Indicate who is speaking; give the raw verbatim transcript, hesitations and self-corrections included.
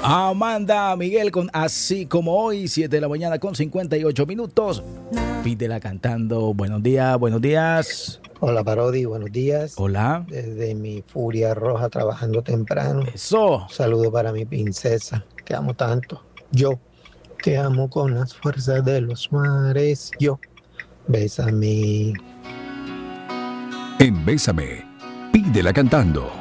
Speaker 1: Amanda Miguel con Así Como Hoy, siete de la mañana con cincuenta y ocho minutos. Pídela cantando. Buenos días, buenos días.
Speaker 2: Hola Parodi, buenos días.
Speaker 1: Hola.
Speaker 2: Desde mi Furia Roja trabajando temprano.
Speaker 1: Eso.
Speaker 2: Saludo para mi princesa, que amo tanto. Yo te amo con las fuerzas de los mares. Yo, bésame.
Speaker 3: En Bésame, pídela cantando.